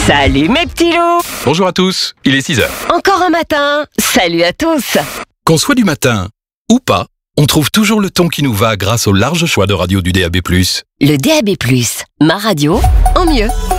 Salut mes petits loups. Bonjour à tous, il est 6h. Encore un matin. Salut à tous. Qu'on soit du matin ou pas, on trouve toujours le ton qui nous va grâce au large choix de radio du DAB+. Le DAB+, ma radio en mieux.